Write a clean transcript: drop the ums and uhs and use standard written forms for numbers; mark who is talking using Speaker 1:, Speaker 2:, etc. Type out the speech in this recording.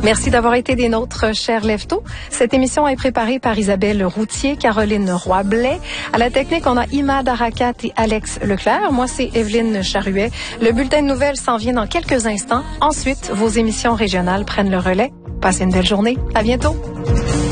Speaker 1: Merci d'avoir été des nôtres, chers lève-tôt. Cette émission est préparée par Isabelle Routier, Caroline Roy-Blais. À la technique, on a Imad Arakat et Alex Leclerc. Moi, c'est Evelyne Charruet. Le bulletin de nouvelles s'en vient dans quelques instants. Ensuite, vos émissions régionales prennent le relais. Passez une belle journée. À bientôt.